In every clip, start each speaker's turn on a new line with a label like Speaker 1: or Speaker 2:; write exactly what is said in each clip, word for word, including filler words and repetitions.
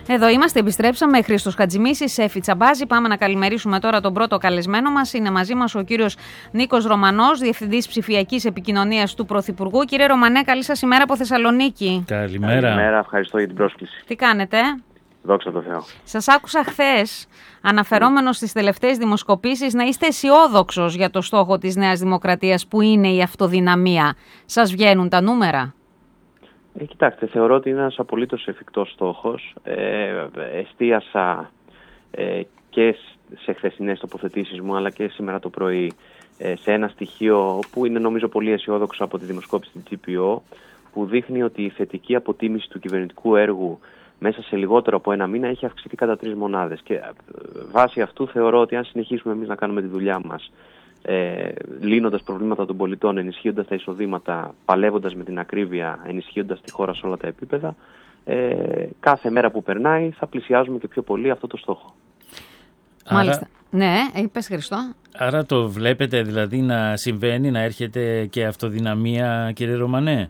Speaker 1: Εδώ είμαστε, επιστρέψαμε. Χρήστος Χατζημίσης, Εφη Τσαμπάζη. Πάμε να καλημερίσουμε τώρα τον πρώτο καλεσμένο μας. Είναι μαζί μας ο κύριος Νίκος Ρωμανός, Διευθυντής Ψηφιακής Επικοινωνίας του Πρωθυπουργού. Κύριε Ρωμανέ, καλή σας ημέρα από Θεσσαλονίκη.
Speaker 2: Καλημέρα.
Speaker 3: Καλημέρα, ευχαριστώ για την πρόσκληση.
Speaker 1: Τι κάνετε?
Speaker 3: Δόξα τω Θεώ.
Speaker 1: Σας άκουσα χθες, αναφερόμενος στις τελευταίες δημοσκοπήσεις, να είστε αισιόδοξος για το στόχο της Νέας Δημοκρατίας που είναι η αυτοδυναμία. Σας βγαίνουν τα νούμερα?
Speaker 3: Ε, κοιτάξτε, θεωρώ ότι είναι ένας απολύτως εφικτός στόχος. Ε, εστίασα ε, και σε χθεσινές τοποθετήσεις μου, αλλά και σήμερα το πρωί, ε, σε ένα στοιχείο που είναι νομίζω πολύ αισιόδοξο από τη δημοσκόπηση της τζι πι ο, που δείχνει ότι η θετική αποτίμηση του κυβερνητικού έργου μέσα σε λιγότερο από ένα μήνα έχει αυξηθεί κατά τρεις μονάδες. Και βάσει αυτού θεωρώ ότι αν συνεχίσουμε εμείς να κάνουμε τη δουλειά μας, ε, λύνοντας προβλήματα των πολιτών, ενισχύοντας τα εισοδήματα, παλεύοντας με την ακρίβεια, ενισχύοντας τη χώρα σε όλα τα επίπεδα, ε, κάθε μέρα που περνάει θα πλησιάζουμε και πιο πολύ αυτό το στόχο.
Speaker 2: Άρα,
Speaker 1: Μάλιστα. Ναι, είπες Χριστό.
Speaker 2: Άρα το βλέπετε δηλαδή να συμβαίνει, να έρχεται και αυτοδυναμία, κύριε Ρωμανέ?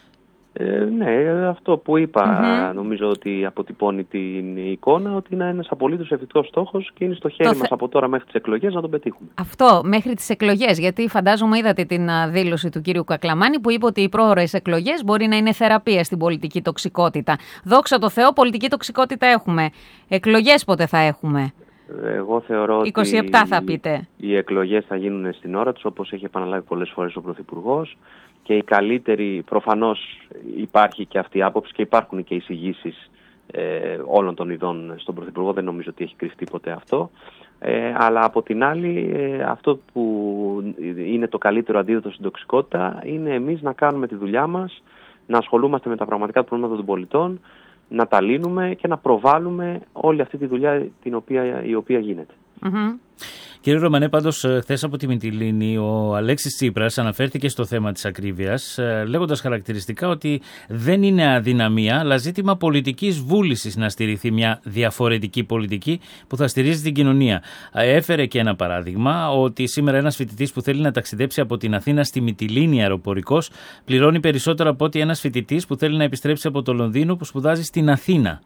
Speaker 3: Ε, ναι, αυτό που είπα
Speaker 1: Mm-hmm.
Speaker 3: νομίζω ότι αποτυπώνει την εικόνα, ότι είναι ένας απολύτως εφικτός στόχος και είναι στο χέρι
Speaker 1: το
Speaker 3: μας
Speaker 1: θε...
Speaker 3: από τώρα μέχρι τις εκλογές να τον πετύχουμε.
Speaker 1: Αυτό, μέχρι τις εκλογές, γιατί φαντάζομαι είδατε την δήλωση του κύριου Κακλαμάνη που είπε ότι οι πρόωρες εκλογές μπορεί να είναι θεραπεία στην πολιτική τοξικότητα. Δόξα τω Θεώ, πολιτική τοξικότητα έχουμε. Εκλογές πότε θα έχουμε?
Speaker 3: Εγώ θεωρώ
Speaker 1: είκοσι επτά θα πείτε.
Speaker 3: Οι εκλογές θα γίνουν στην ώρα τους, όπως έχει επαναλάβει πολλές φορές ο Πρωθυπουργός. Και η καλύτερη, προφανώς υπάρχει και αυτή η άποψη και υπάρχουν και εισηγήσεις ε, όλων των ειδών στον Πρωθυπουργό, δεν νομίζω ότι έχει κρυφτεί ποτέ αυτό. Ε, αλλά από την άλλη, ε, αυτό που είναι το καλύτερο αντίδοτο στην τοξικότητα είναι εμείς να κάνουμε τη δουλειά μας, να ασχολούμαστε με τα πραγματικά προβλήματα των πολιτών, να τα λύνουμε και να προβάλλουμε όλη αυτή τη δουλειά την οποία, η οποία γίνεται.
Speaker 1: Mm-hmm.
Speaker 2: Κύριε Ρωμανέ, πάντως χθες από τη Μυτιλήνη ο Αλέξης Τσίπρας αναφέρθηκε στο θέμα της ακρίβειας, λέγοντας χαρακτηριστικά ότι δεν είναι αδυναμία, αλλά ζήτημα πολιτικής βούλησης να στηριχθεί μια διαφορετική πολιτική που θα στηρίζει την κοινωνία. Έφερε και ένα παράδειγμα ότι σήμερα ένας φοιτητής που θέλει να ταξιδέψει από την Αθήνα στη Μυτιλήνη αεροπορικός πληρώνει περισσότερο από ότι ένας φοιτητής που θέλει να επιστρέψει από το Λονδίνο που σπουδάζει στην Αθήνα.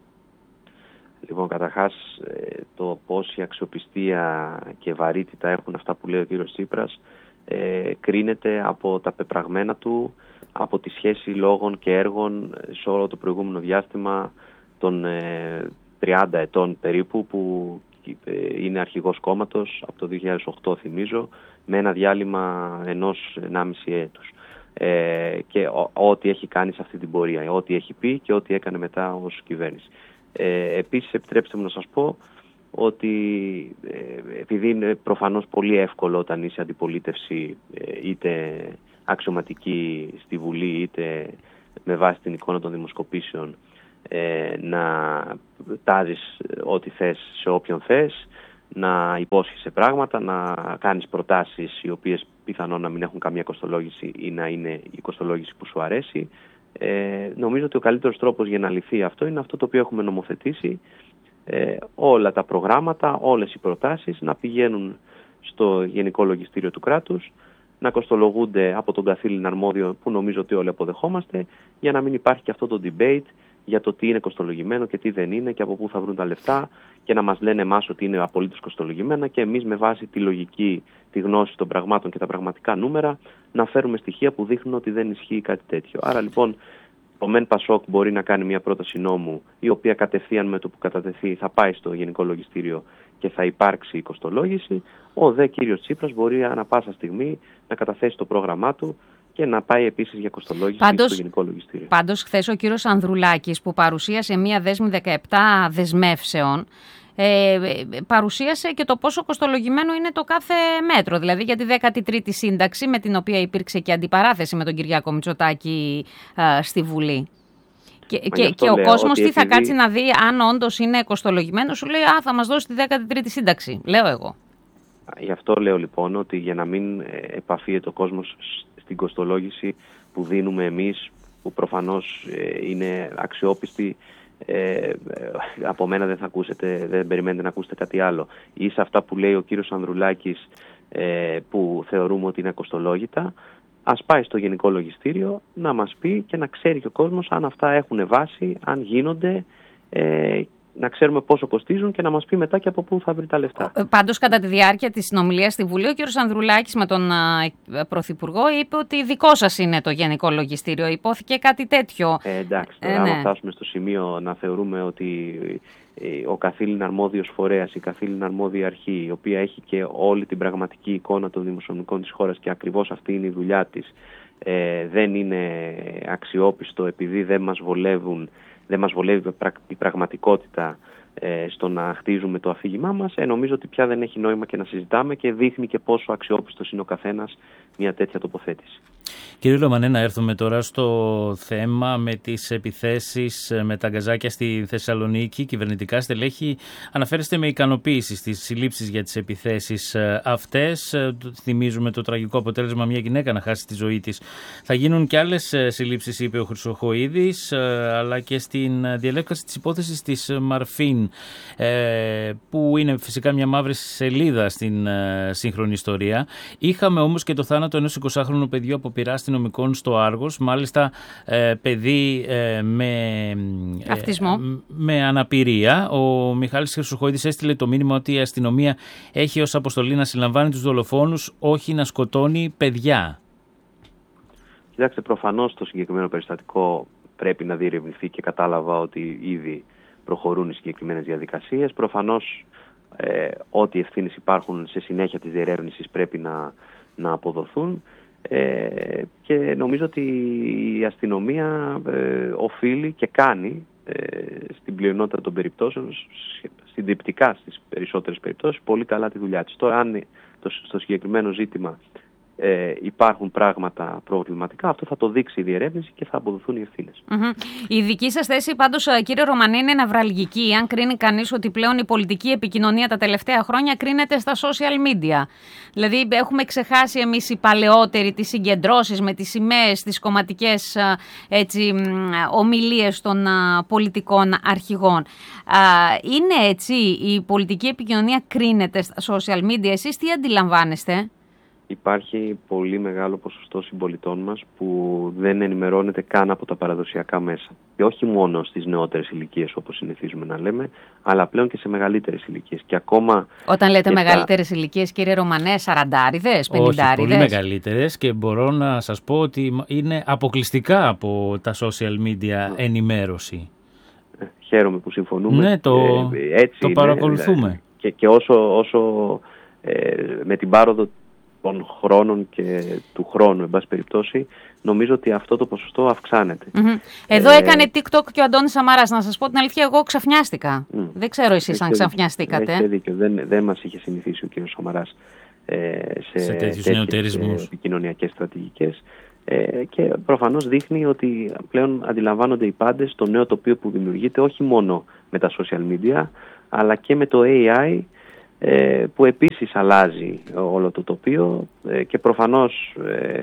Speaker 3: Λοιπόν, καταρχάς, το πόση αξιοπιστία και βαρύτητα έχουν αυτά που λέει ο κύριος Τσίπρας ε, κρίνεται από τα πεπραγμένα του, από τη σχέση λόγων και έργων σε όλο το προηγούμενο διάστημα των ε, τριάντα ετών περίπου που ε, είναι αρχηγός κόμματος, από το δύο χιλιάδες οκτώ θυμίζω, με ένα διάλειμμα ενός ενάμιση έτους. Ε, και ό,τι έχει κάνει σε αυτή την πορεία, ό,τι έχει πει και ό,τι έκανε μετά ως κυβέρνηση. Ε, επίσης επιτρέψτε μου να σας πω ότι ε, επειδή είναι προφανώς πολύ εύκολο όταν είσαι αντιπολίτευση ε, είτε αξιωματική στη Βουλή είτε με βάση την εικόνα των δημοσκοπήσεων ε, να τάζεις ό,τι θες σε όποιον θες, να υπόσχεσαι πράγματα, να κάνεις προτάσεις οι οποίες πιθανόν να μην έχουν καμία κοστολόγηση ή να είναι η κοστολόγηση που σου αρέσει. Ε, νομίζω ότι ο καλύτερος τρόπος για να λυθεί αυτό είναι αυτό το οποίο έχουμε νομοθετήσει, ε, όλα τα προγράμματα, όλες οι προτάσεις να πηγαίνουν στο Γενικό Λογιστήριο του κράτους, να κοστολογούνται από τον καθήλυνα αρμόδιο που νομίζω ότι όλοι αποδεχόμαστε, για να μην υπάρχει και αυτό το debate για το τι είναι κοστολογημένο και τι δεν είναι και από πού θα βρουν τα λεφτά και να μας λένε εμάς ότι είναι απολύτως κοστολογημένα και εμείς με βάση τη λογική, τη γνώση των πραγμάτων και τα πραγματικά νούμερα να φέρουμε στοιχεία που δείχνουν ότι δεν ισχύει κάτι τέτοιο. Άρα λοιπόν το ΜΕΝ Πασόκ μπορεί να κάνει μια πρόταση νόμου η οποία κατευθείαν με το που κατατεθεί θα πάει στο Γενικό Λογιστήριο και θα υπάρξει η κοστολόγηση. Ο δε κύριος Τσίπρας μπορεί ανά πάσα στιγμή να καταθέσει το πρόγραμμά του και να πάει επίσης για κοστολόγηση πάντως, στο Γενικό Λογιστήριο.
Speaker 1: Πάντως, χθες ο κύριος Ανδρουλάκης που παρουσίασε μία δέσμη δεκαεπτά δεσμεύσεων, ε, παρουσίασε και το πόσο κοστολογημένο είναι το κάθε μέτρο. Δηλαδή για τη δέκατη τρίτη σύνταξη, με την οποία υπήρξε και αντιπαράθεση με τον Κυριάκο Μητσοτάκη ε, στη Βουλή. Και, και, και ο κόσμος τι θα επειδή... κάτσει να δει αν όντως είναι κοστολογημένο, σου λέει «Α, θα μας δώσει τη δέκατη τρίτη σύνταξη», λέω εγώ.
Speaker 3: Γι' αυτό λέω λοιπόν ότι για να μην επαφίεται ο κόσμος στην κοστολόγηση που δίνουμε εμείς, που προφανώς είναι αξιόπιστη, ε, από μένα δεν θα ακούσετε, δεν περιμένετε να ακούσετε κάτι άλλο, ή σε αυτά που λέει ο κύριος Ανδρουλάκης ε, που θεωρούμε ότι είναι κοστολόγητα, ας πάει στο Γενικό Λογιστήριο να μας πει και να ξέρει και ο κόσμος αν αυτά έχουν βάση, αν γίνονται ε, να ξέρουμε πόσο κοστίζουν και να μας πει μετά και από πού θα βρει τα λεφτά.
Speaker 1: Πάντως, κατά τη διάρκεια της συνομιλίας στη Βουλή, ο κ. Ανδρουλάκης με τον uh, Πρωθυπουργό είπε ότι δικό σας είναι το Γενικό Λογιστήριο. Υπόθηκε κάτι τέτοιο.
Speaker 3: Ε, εντάξει, τώρα ε, άμα ναι. φτάσουμε στο σημείο να θεωρούμε ότι ο καθήλυν αρμόδιος φορέας, η καθήλυν αρμόδια αρχή, η οποία έχει και όλη την πραγματική εικόνα των δημοσιονομικών της χώρας και ακριβώς αυτή είναι η δουλειά της, ε, δεν είναι αξιόπιστο επειδή δεν μας βολεύουν, δεν μας βολεύει η πραγματικότητα ε, στο να χτίζουμε το αφήγημά μας, ε, νομίζω ότι πια δεν έχει νόημα και να συζητάμε και δείχνει και πόσο αξιόπιστος είναι ο καθένας μια τέτοια τοποθέτηση.
Speaker 2: Κύριε Λομανέ, να έρθουμε τώρα στο θέμα με τις επιθέσεις με τα γκαζάκια στη Θεσσαλονίκη. Κυβερνητικά στελέχη αναφέρεστε με ικανοποίηση στις συλλήψεις για τις επιθέσεις αυτές. Θυμίζουμε το τραγικό αποτέλεσμα, μια γυναίκα να χάσει τη ζωή της. Θα γίνουν και άλλες συλλήψεις, είπε ο Χρυσοχοΐδης, αλλά και στην διαλέπκαση της υπόθεσης της Μαρφίν, που είναι φυσικά μια μαύρη σελίδα στην σύγχρονη ιστορία. Είχαμε όμως και το θάνατο ενός εικοσάχρονου παιδιού από πειρά αστυνομικών στο Άργος, μάλιστα ε, παιδί ε, με, ε, με αναπηρία. Ο Μιχάλης Χρυσοχοΐδης έστειλε το μήνυμα ότι η αστυνομία έχει ως αποστολή να συλλαμβάνει τους δολοφόνους, όχι να σκοτώνει παιδιά.
Speaker 3: Κοιτάξτε, προφανώς το συγκεκριμένο περιστατικό πρέπει να διερευνηθεί και κατάλαβα ότι ήδη προχωρούν οι συγκεκριμένες διαδικασίες. Προφανώς ε, ό,τι ευθύνες υπάρχουν σε συνέχεια της διερεύνησης πρέπει να, να αποδοθούν. Ε, και νομίζω ότι η αστυνομία ε, οφείλει και κάνει ε, στην πλειονότητα των περιπτώσεων, συντριπτικά στις περισσότερες περιπτώσεις, πολύ καλά τη δουλειά της. Τώρα, αν το, στο συγκεκριμένο ζήτημα ε, υπάρχουν πράγματα προβληματικά, αυτό θα το δείξει η διερεύνηση και θα αποδοθούν οι ευθύνες.
Speaker 1: Mm-hmm. Η δική σας θέση πάντως, κύριε Ρωμανέ, είναι ναυραλγική. Αν κρίνει κανείς ότι πλέον η πολιτική επικοινωνία τα τελευταία χρόνια κρίνεται στα social media. Δηλαδή έχουμε ξεχάσει εμείς οι παλαιότεροι τις συγκεντρώσεις με τις σημαίες, τις κομματικές έτσι, ομιλίες των πολιτικών αρχηγών. Είναι έτσι, η πολιτική επικοινωνία κρίνεται στα social media. Εσείς τι αντιλαμβάνεστε?
Speaker 3: Υπάρχει πολύ μεγάλο ποσοστό συμπολιτών μας που δεν ενημερώνεται καν από τα παραδοσιακά μέσα. Και όχι μόνο στις νεότερες ηλικίες όπως συνηθίζουμε να λέμε, αλλά πλέον και σε μεγαλύτερες ηλικίες. Και ακόμα
Speaker 1: Όταν λέτε μεγαλύτερες στα... ηλικίες, κύριε Ρωμανέ, σαραντάριδες, πενηντάριδες?
Speaker 2: Όχι, πολύ μεγαλύτερες, και μπορώ να σας πω ότι είναι αποκλειστικά από τα social media ενημέρωση.
Speaker 3: Ε, χαίρομαι που συμφωνούμε.
Speaker 2: Ναι, το,
Speaker 3: ε, έτσι
Speaker 2: το
Speaker 3: είναι,
Speaker 2: παρακολουθούμε.
Speaker 3: Δηλαδή, και, και όσο, όσο ε, με την πάροδο των χρόνων και του χρόνου, εν πάση περιπτώσει, νομίζω ότι αυτό το ποσοστό αυξάνεται.
Speaker 1: Mm-hmm. Εδώ ε, έκανε TikTok και ο Αντώνης Σαμαράς. Να σας πω την αλήθεια, εγώ ξαφνιάστηκα. Mm. Δεν ξέρω εσείς έχετε, αν ξαφνιάστηκατε.
Speaker 3: Έχετε δίκιο. Δεν, δεν μας είχε συνηθίσει ο κύριος Σαμαράς ε, σε,
Speaker 2: σε τέτοιους νεοτερισμούς,
Speaker 3: επικοινωνιακές στρατηγικές. Ε, και προφανώς δείχνει ότι πλέον αντιλαμβάνονται οι πάντες το νέο τοπίο που δημιουργείται, όχι μόνο με τα social media, αλλά και με το έι άι, που επίσης αλλάζει όλο το τοπίο και προφανώς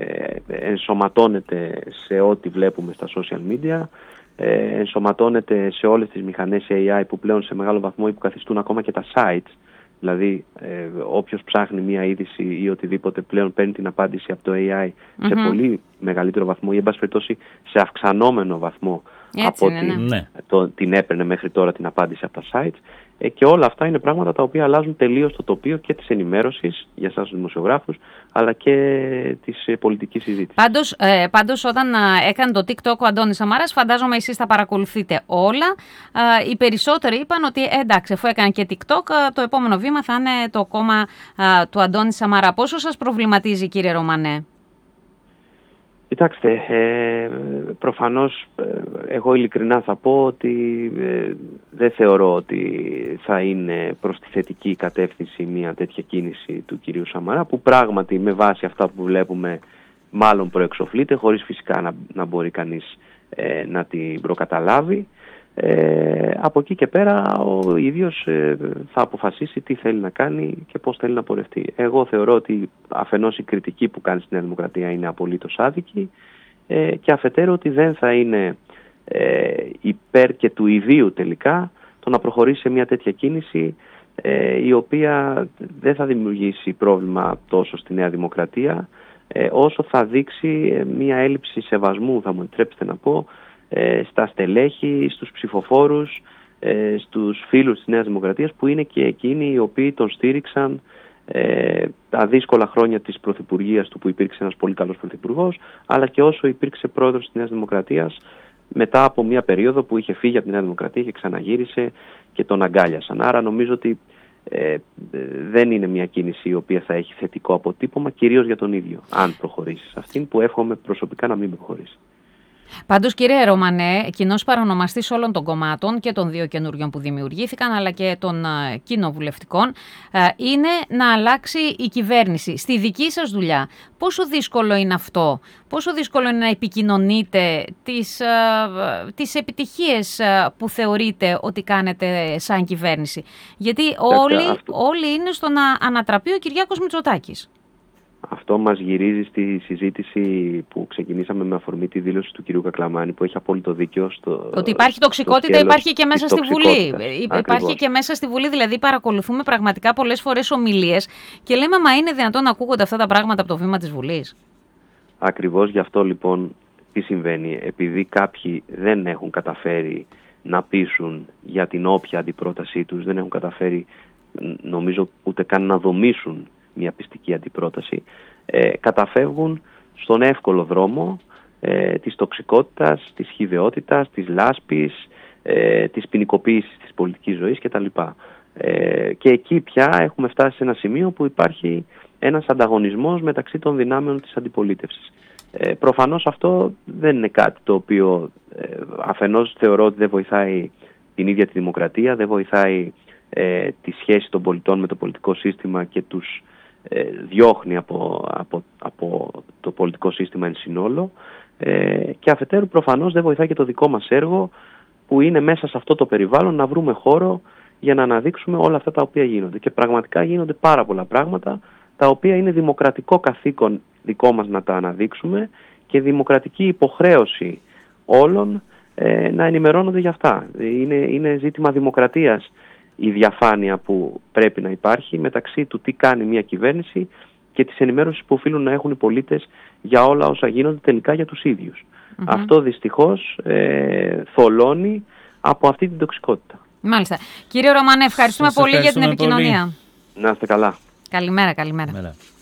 Speaker 3: ενσωματώνεται σε ό,τι βλέπουμε στα social media, ενσωματώνεται σε όλες τις μηχανές έι άι που πλέον σε μεγάλο βαθμό υποκαθιστούν ακόμα και τα sites. Δηλαδή όποιος ψάχνει μία είδηση ή οτιδήποτε πλέον παίρνει την απάντηση από το έι άι mm-hmm. σε πολύ μεγαλύτερο βαθμό ή εν πάση περιπτώσει σε αυξανόμενο βαθμό. Έτσι από
Speaker 1: είναι,
Speaker 3: την,
Speaker 1: ναι.
Speaker 3: το, την έπαιρνε μέχρι τώρα την απάντηση από τα sites. Ε, και όλα αυτά είναι πράγματα τα οποία αλλάζουν τελείως το τοπίο και της ενημέρωσης για εσάς τους δημοσιογράφους, αλλά και της ε, πολιτικής συζήτησης.
Speaker 1: Πάντως, ε, πάντως όταν ε, έκανε το TikTok ο Αντώνης Σαμαράς, φαντάζομαι εσείς τα παρακολουθείτε όλα. Ε, οι περισσότεροι είπαν ότι ε, εντάξει, αφού έκανε και TikTok, ε, το επόμενο βήμα θα είναι το κόμμα ε, του Αντώνη Σαμαρά. Πόσο σας προβληματίζει, κύριε Ρωμανέ?
Speaker 3: Κοιτάξτε, ε, προφανώς ε, εγώ ειλικρινά θα πω ότι ε, δεν θεωρώ ότι θα είναι προς τη θετική κατεύθυνση μια τέτοια κίνηση του κυρίου Σαμαρά, που πράγματι με βάση αυτά που βλέπουμε μάλλον προεξοφλείται, χωρίς φυσικά να, να μπορεί κανείς ε, να την προκαταλάβει. Ε, από εκεί και πέρα ο ίδιος ε, θα αποφασίσει τι θέλει να κάνει και πώς θέλει να πορευτεί. Εγώ θεωρώ ότι αφενός η κριτική που κάνει στην Νέα Δημοκρατία είναι απολύτως άδικη ε, και αφετέρου ότι δεν θα είναι ε, υπέρ και του ιδίου τελικά το να προχωρήσει σε μια τέτοια κίνηση ε, η οποία δεν θα δημιουργήσει πρόβλημα τόσο στη Νέα Δημοκρατία ε, όσο θα δείξει ε, μια έλλειψη σεβασμού, θα μου επιτρέψετε να πω, στα στελέχη, στους ψηφοφόρους ε, στους φίλους της Νέας Δημοκρατίας, που είναι και εκείνοι οι οποίοι τον στήριξαν ε, τα δύσκολα χρόνια της πρωθυπουργίας του, που υπήρξε ένας πολύ καλός πρωθυπουργός, αλλά και όσο υπήρξε πρόεδρος της Νέας Δημοκρατίας, μετά από μια περίοδο που είχε φύγει από τη Νέα Δημοκρατία και ξαναγύρισε και τον αγκάλιασαν. Άρα νομίζω ότι ε, δεν είναι μια κίνηση η οποία θα έχει θετικό αποτύπωμα, κυρίως για τον ίδιο, αν προχωρήσει σε αυτήν, που εύχομαι προσωπικά να μην προχωρήσει.
Speaker 1: Πάντως, κύριε Ρωμανέ, κοινός παρονομαστής όλων των κομμάτων και των δύο καινούριων που δημιουργήθηκαν, αλλά και των uh, κοινοβουλευτικών, uh, είναι να αλλάξει η κυβέρνηση. Στη δική σας δουλειά, πόσο δύσκολο είναι αυτό, πόσο δύσκολο είναι να επικοινωνείτε τις, uh, τις επιτυχίες uh, που θεωρείτε ότι κάνετε σαν κυβέρνηση? Γιατί όλοι, όλοι είναι στο να ανατραπεί ο Κυριάκος Μητσοτάκης.
Speaker 3: Αυτό μας γυρίζει στη συζήτηση που ξεκινήσαμε με αφορμή τη δήλωση του κυρίου Κακλαμάνη, που έχει απόλυτο δίκιο στο.
Speaker 1: Ότι υπάρχει τοξικότητα, υπάρχει και μέσα στη Βουλή. Ακριβώς. Υπάρχει και μέσα στη Βουλή, δηλαδή παρακολουθούμε πραγματικά πολλές φορές ομιλίες και λέμε, μα είναι δυνατόν να ακούγονται αυτά τα πράγματα από το βήμα της Βουλής?
Speaker 3: Ακριβώς γι' αυτό λοιπόν τι συμβαίνει. Επειδή κάποιοι δεν έχουν καταφέρει να πείσουν για την όποια αντιπρότασή τους, δεν έχουν καταφέρει νομίζω ούτε καν να δομήσουν μια πιστική αντιπρόταση, ε, καταφεύγουν στον εύκολο δρόμο ε, της τοξικότητας, της χυδαιότητας, της λάσπης, ε, της ποινικοποίησης της πολιτικής ζωής κτλ. Ε, και εκεί πια έχουμε φτάσει σε ένα σημείο που υπάρχει ένας ανταγωνισμός μεταξύ των δυνάμεων της αντιπολίτευσης. Ε, προφανώς αυτό δεν είναι κάτι το οποίο ε, αφενός θεωρώ ότι δεν βοηθάει την ίδια τη δημοκρατία, δεν βοηθάει ε, τη σχέση των πολιτών με το πολιτικό σύστημα και τους ε, διώχνει από, από, από το πολιτικό σύστημα εν συνόλο, ε, και αφετέρου προφανώς δεν βοηθάει και το δικό μας έργο, που είναι μέσα σε αυτό το περιβάλλον να βρούμε χώρο για να αναδείξουμε όλα αυτά τα οποία γίνονται. Και πραγματικά γίνονται πάρα πολλά πράγματα τα οποία είναι δημοκρατικό καθήκον δικό μας να τα αναδείξουμε και δημοκρατική υποχρέωση όλων ε, να ενημερώνονται για αυτά. Είναι, είναι ζήτημα δημοκρατίας η διαφάνεια που πρέπει να υπάρχει μεταξύ του τι κάνει μια κυβέρνηση και της ενημέρωσης που οφείλουν να έχουν οι πολίτες για όλα όσα γίνονται τελικά για τους ίδιους. Mm-hmm. Αυτό δυστυχώς ε, θολώνει από αυτή την τοξικότητα.
Speaker 1: Μάλιστα. Κύριε Ρωμανέ, ευχαριστούμε
Speaker 2: Σας
Speaker 1: πολύ για την
Speaker 2: ευχαριστούμε
Speaker 1: επικοινωνία.
Speaker 3: Πολύ. Να είστε καλά.
Speaker 1: Καλημέρα, καλημέρα.
Speaker 2: Μέρα.